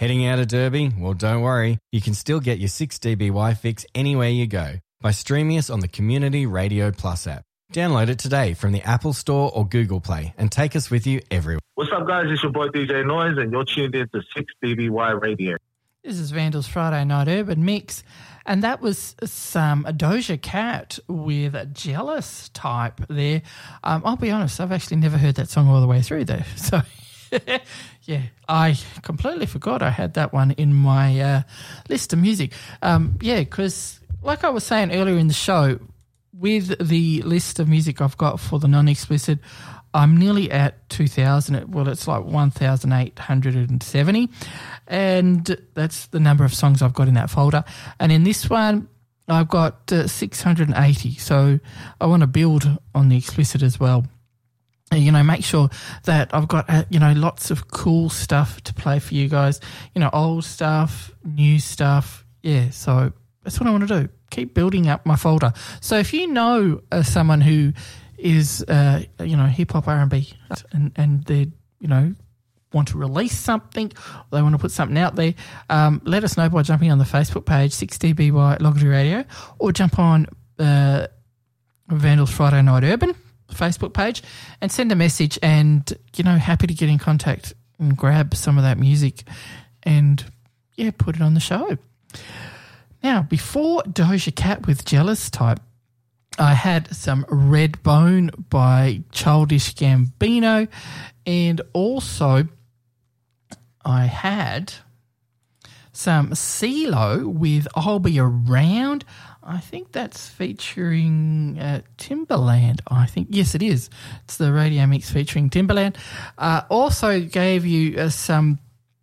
Heading out of Derby? Well, don't worry. You can still get your 6dBY fix anywhere you go by streaming us on the Community Radio Plus app. Download it today from the Apple Store or Google Play and take us with you everywhere. What's up, guys? It's your boy DJ Noise, and you're tuned in to 6dBY Radio. This is Vandals Friday Night Urban Mix, and that was some Doja Cat with a Jealous Type there. I'll be honest, I've actually never heard that song all the way through though, so... yeah, I completely forgot I had that one in my list of music. Because like I was saying earlier in the show, with the list of music I've got for the non-explicit, I'm nearly at 2,000. Well, it's like 1,870, and that's the number of songs I've got in that folder. And in this one, I've got 680, so I want to build on the explicit as well. You know, make sure that I've got, lots of cool stuff to play for you guys. You know, old stuff, new stuff. Yeah, so that's what I want to do. Keep building up my folder. So if you know someone who is, hip-hop R&B and they, want to release something, or they want to put something out there, let us know by jumping on the Facebook page, 6dBY Logarty Radio, or jump on Vandals Friday Night Urban Facebook page and send a message, and happy to get in contact and grab some of that music and put it on the show. Now, before Doja Cat with Jealous Type, I had some Redbone by Childish Gambino, and also I had some CeeLo with I'll Be Around. I think that's featuring Timbaland, I think. Yes, it is. It's the radio mix featuring Timbaland. Also gave you some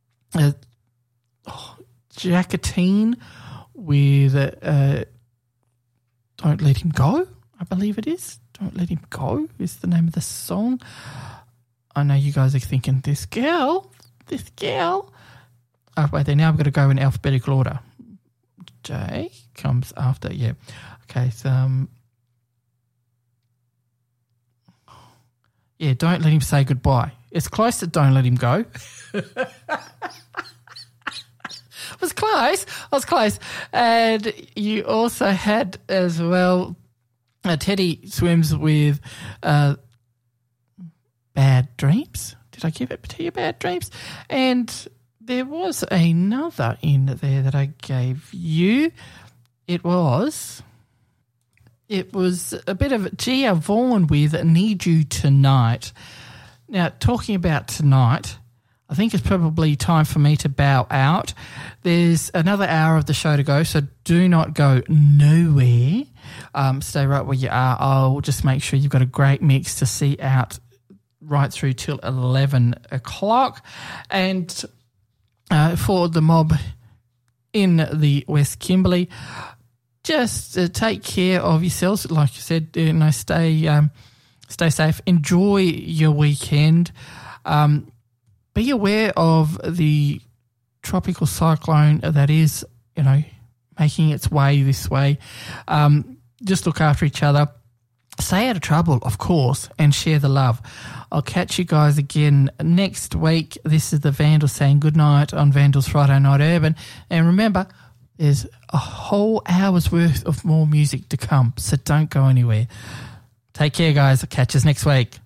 Jacqueline with Don't Let Him Go, I believe it is. Don't Let Him Go is the name of the song. I know you guys are thinking, this girl. Oh, wait, now I'm going to go in alphabetical order. J comes after, yeah. Okay, so, Don't Let Him Say Goodbye. It's close to Don't Let Him Go. I was close. And you also had as well Teddy Swims with Bad Dreams. Did I give it to you, Bad Dreams? And there was another in there that I gave you. It was a bit of Gia Vaughn with Need You Tonight. Now, talking about tonight, I think it's probably time for me to bow out. There's another hour of the show to go, so do not go nowhere. Stay right where you are. I'll just make sure you've got a great mix to see out right through till 11 o'clock. And for the mob in the West Kimberley, just take care of yourselves. Like you said, stay safe. Enjoy your weekend. Be aware of the tropical cyclone that is, making its way this way. Just look after each other. Stay out of trouble, of course, and share the love. I'll catch you guys again next week. This is the Vandals saying good night on Vandals Friday Night Urban. And remember, there's a whole hour's worth of more music to come, so don't go anywhere. Take care, guys. I'll catch us next week.